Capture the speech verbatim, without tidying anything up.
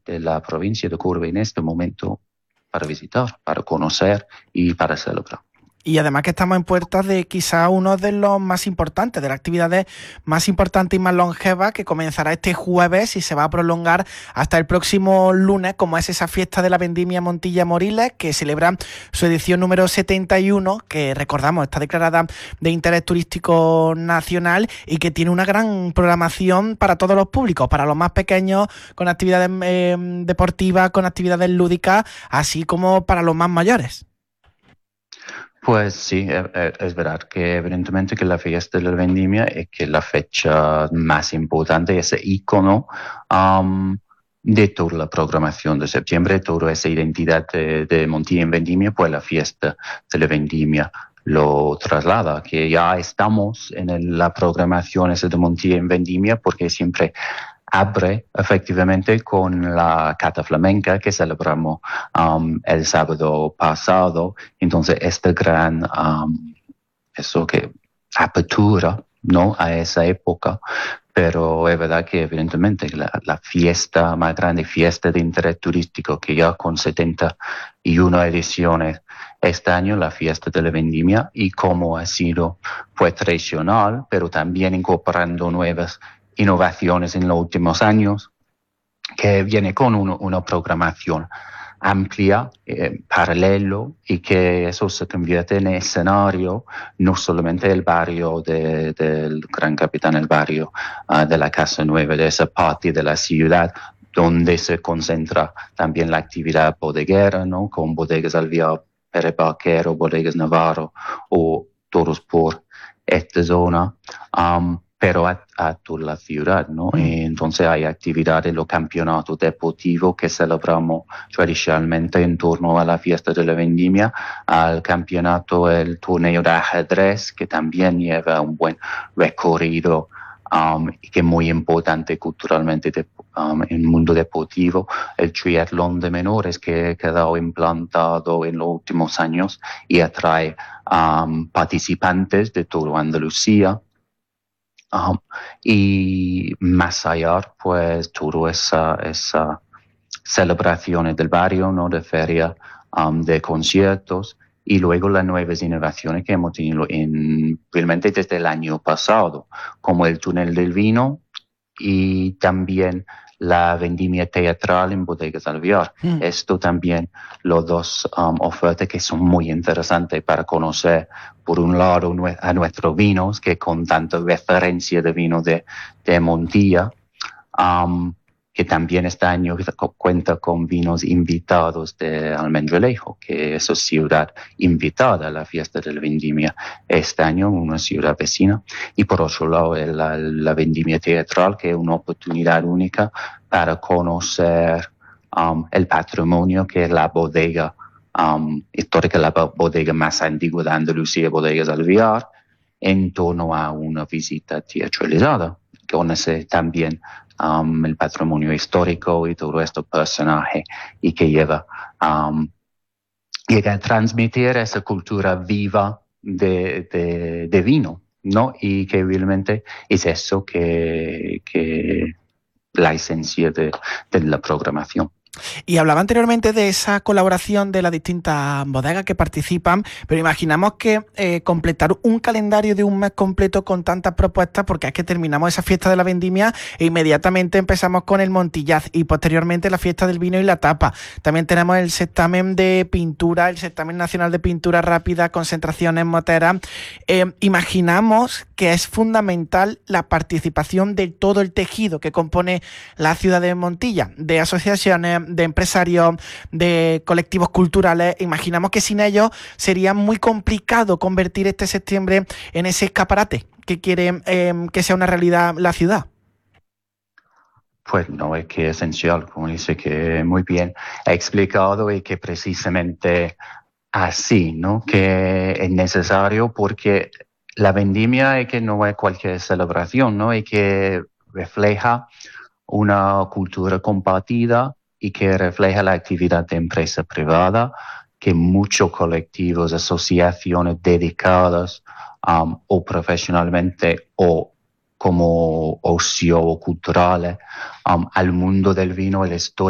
de la provincia de Córdoba en este momento para visitar, para conocer y para celebrar. Y además que estamos en puertas de quizá uno de los más importantes, de las actividades más importantes y más longevas, que comenzará este jueves y se va a prolongar hasta el próximo lunes, como es esa fiesta de la Vendimia Montilla Moriles, que celebra su edición número setenta y uno, que recordamos está declarada de interés turístico nacional y que tiene una gran programación para todos los públicos, para los más pequeños, con actividades eh, deportivas, con actividades lúdicas, así como para los más mayores. Pues sí, es verdad que evidentemente que la fiesta de la vendimia es que la fecha más importante, ese icono um, de toda la programación de septiembre, toda esa identidad de, de Montilla en Vendimia, pues la fiesta de la vendimia lo traslada, que ya estamos en el, la programación esa de Montilla en Vendimia, porque siempre abre efectivamente con la cata flamenca que celebramos um, el sábado pasado. Entonces, esta gran, um, eso que, apertura, ¿no?, a esa época. Pero es verdad que evidentemente la, la fiesta más grande, fiesta de interés turístico, que ya con setenta y una ediciones este año, la fiesta de la vendimia, y como ha sido pues tradicional, pero también incorporando nuevas innovaciones en los últimos años, que viene con un, una programación amplia, eh, paralelo, y que eso se convierte en escenario, no solamente el barrio de, del Gran Capitán, el barrio uh, de la Casa Nueva, de esa parte de la ciudad, donde se concentra también la actividad bodeguera, ¿no?, con bodegas Alvear, Pere Barquero, bodegas Navarro, o todos por esta zona. Um, pero a, a toda la ciudad, ¿no? Mm. Y entonces hay actividades en los campeonatos deportivos que celebramos tradicionalmente en torno a la fiesta de la vendimia, al campeonato, el torneo de ajedrez, que también lleva un buen recorrido um, y que es muy importante culturalmente de, um, en el mundo deportivo, el triatlón de menores que ha quedado implantado en los últimos años y atrae um, participantes de toda Andalucía. Um, y más allá, pues, todas esas esa celebraciones del barrio, ¿no?, de feria, um, de conciertos, y luego las nuevas innovaciones que hemos tenido en, realmente desde el año pasado, como el túnel del vino y también la vendimia teatral en Bodegas Alvear. Mm. Esto también, los dos um, ofertas que son muy interesantes para conocer, por un lado, a nuestros vinos, que con tanta referencia de vino de, de Montilla, um, que también este año cuenta con vinos invitados de Almendralejo, que es una ciudad invitada a la fiesta de la vendimia este año, una ciudad vecina. Y por otro lado, la, la vendimia teatral, que es una oportunidad única para conocer um, el patrimonio que es la bodega um, histórica, la bodega más antigua de Andalucía, Bodegas Alvear, en torno a una visita teatralizada. Conoce también um, el patrimonio histórico y todo esto personaje, y que lleva um, llega a transmitir esa cultura viva de, de, de vino, ¿no? Y que realmente es eso que, que la esencia de, de la programación. Y hablaba anteriormente de esa colaboración de las distintas bodegas que participan, pero imaginamos que eh, completar un calendario de un mes completo con tantas propuestas, porque es que terminamos esa fiesta de la vendimia e inmediatamente empezamos con el Montillaz y posteriormente la fiesta del vino y la tapa. También tenemos el certamen de pintura, el certamen nacional de pintura rápida, concentraciones moteras. Eh, imaginamos que es fundamental la participación de todo el tejido que compone la ciudad de Montilla, de asociaciones, de empresarios, de colectivos culturales. Imaginamos que sin ellos sería muy complicado convertir este septiembre en ese escaparate que quiere eh, que sea una realidad la ciudad. Pues no, es que es esencial, como dice, que muy bien ha explicado, y que precisamente así, ¿no?, que es necesario, porque la vendimia es que no es cualquier celebración, ¿no?, y que refleja una cultura compartida y que refleja la actividad de empresa privada, que muchos colectivos, asociaciones dedicadas um, o profesionalmente o como ocio o culturales um, al mundo del vino y la historia